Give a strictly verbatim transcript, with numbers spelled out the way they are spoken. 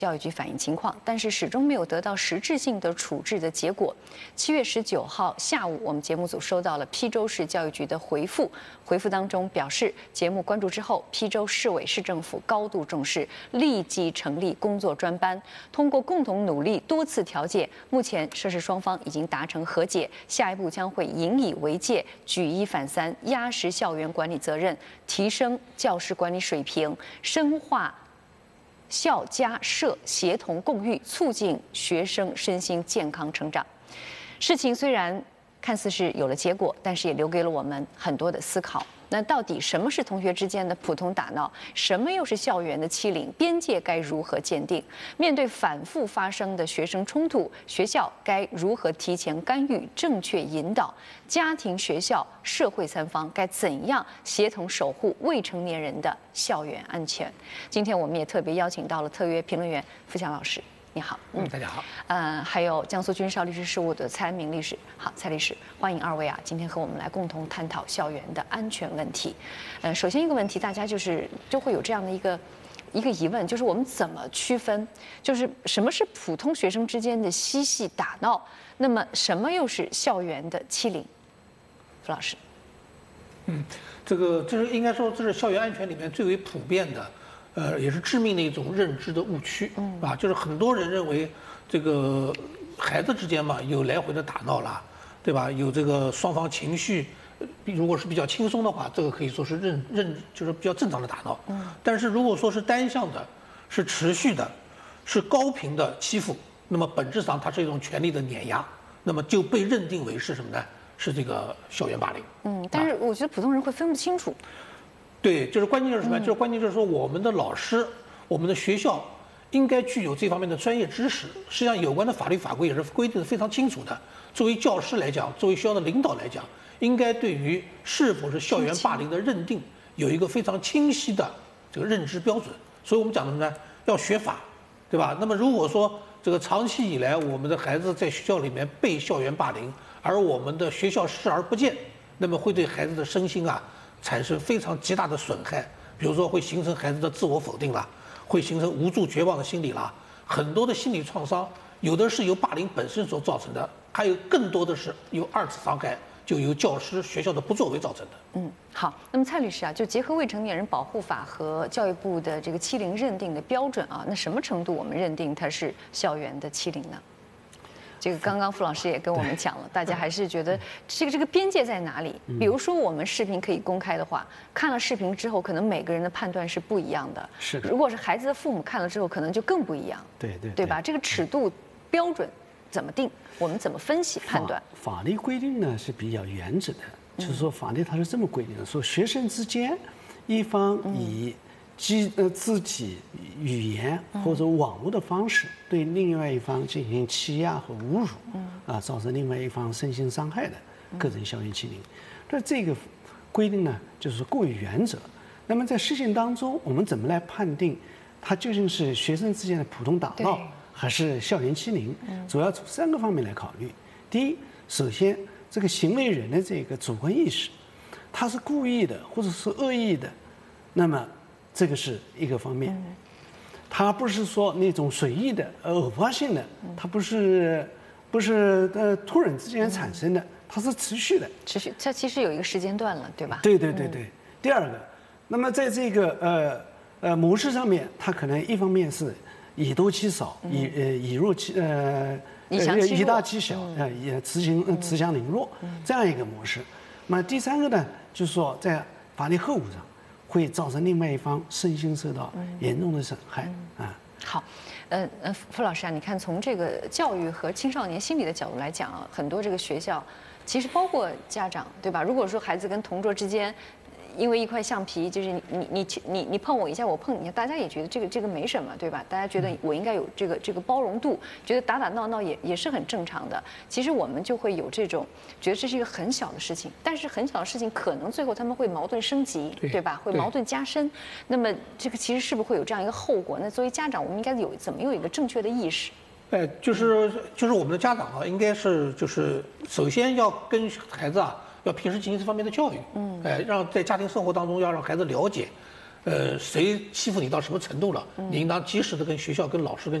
教育局反映情况，但是始终没有得到实质性的处置的结果。七月十九号下午，我们节目组收到了邳州市教育局的回复，回复当中表示，节目关注之后，邳州市委市政府高度重视，立即成立工作专班，通过共同努力，多次调解，目前涉事双方已经达成和解，下一步将会引以为戒，举一反三，压实校园管理责任，提升教师管理水平，深化校家社协同共育，促进学生身心健康成长。事情虽然看似是有了结果，但是也留给了我们很多的思考。那到底什么是同学之间的普通打闹？什么又是校园的欺凌？边界该如何鉴定？面对反复发生的学生冲突，学校该如何提前干预、正确引导？家庭、学校、社会三方该怎样协同守护未成年人的校园安全？今天我们也特别邀请到了特约评论员付强老师。你好， 嗯，大家好。 呃，还有江苏军少律师事务的蔡安明律师，好，蔡律师，欢迎二位啊，今天和我们来共同探讨校园的安全问题。呃，首先一个问题，大家就是就会有这样的一个一个疑问，就是我们怎么区分，就是什么是普通学生之间的嬉戏打闹，那么什么又是校园的欺凌？付老师， 嗯，这个这是应该说这是校园安全里面最为普遍的。呃，也是致命的一种认知的误区，嗯，啊，就是很多人认为这个孩子之间嘛有来回的打闹啦，对吧？有这个双方情绪，如果是比较轻松的话，这个可以说是认认就是比较正常的打闹，嗯。但是如果说是单向的，是持续的，是高频的欺负，那么本质上它是一种权力的碾压，那么就被认定为是什么呢？是这个校园霸凌。 嗯，但是我觉得普通人会分不清楚。 对，就是关键就是什么？就是关键就是说，我们的老师、我们的学校应该具有这方面的专业知识。实际上，有关的法律法规也是规定的非常清楚的。作为教师来讲，作为学校的领导来讲，应该对于是否是校园霸凌的认定有一个非常清晰的这个认知标准。所以我们讲的什么呢？要学法，对吧？那么如果说这个长期以来我们的孩子在学校里面被校园霸凌，而我们的学校视而不见，那么会对孩子的身心啊产生非常极大的损害，比如说会形成孩子的自我否定啦，会形成无助绝望的心理啦，很多的心理创伤，有的是由霸凌本身所造成的，还有更多的是由二次伤害，就由教师学校的不作为造成的。 嗯，好，那么蔡律师啊，就结合未成年人保护法和教育部的这个欺凌认定的标准啊，那什么程度我们认定它是校园的欺凌呢？这个刚刚付老师也跟我们讲了，大家还是觉得这个这个边界在哪里？比如说我们视频可以公开的话，看了视频之后，可能每个人的判断是不一样的。 是。 如果是孩子的父母看了之后，可能就更不一样。 对对。 对吧？这个尺度标准怎么定？我们怎么分析判断？ 法, 法律规定呢是比较原则的，就是说法律它是这么规定的：说学生之间，一方以基呃肢体、语言或者网络的方式对另外一方进行欺压和侮辱，啊，造成另外一方身心伤害的，构成校园欺凌。那这个规定呢，就是过于原则。那么在实践当中，我们怎么来判定它究竟是学生之间的普通打闹，还是校园欺凌？主要从三个方面来考虑。第一，首先这个行为人的这个主观意识，他是故意的或者是恶意的，那么这个是一个方面，它不是说那种随意的、偶发性的，它不是不是呃突然之间产生的，它是持续的。 持续，它其实有一个时间段了，对吧？ 对对对对。第二个，那么在这个呃呃模式上面，它可能一方面是以多欺少，以呃以弱欺呃以大欺小，呃也慈行慈祥凌弱这样一个模式。那么第三个呢，就是说在法律后果上，会造成另外一方身心受到严重的损害啊。 好，呃呃，付老师啊，你看从这个教育和青少年心理的角度来讲啊，很多这个学校，其实包括家长，对吧？如果说孩子跟同桌之间，因为一块橡皮，就是你你你你你碰我一下，我碰你一下，大家也觉得这个这个没什么，对吧？大家觉得我应该有这个这个包容度，觉得打打闹闹也也是很正常的。其实我们就会有这种觉得这是一个很小的事情，但是很小的事情可能最后他们会矛盾升级， 对, 对吧？会矛盾加深。那么这个其实是不是会有这样一个后果？那作为家长，我们应该有怎么有一个正确的意识？ 哎，就是就是我们的家长啊，应该是就是首先要跟孩子啊。要平时进行这方面的教育，嗯，哎，让在家庭生活当中要让孩子了解， 呃，谁欺负你到什么程度了，你应当及时的跟学校、跟老师、跟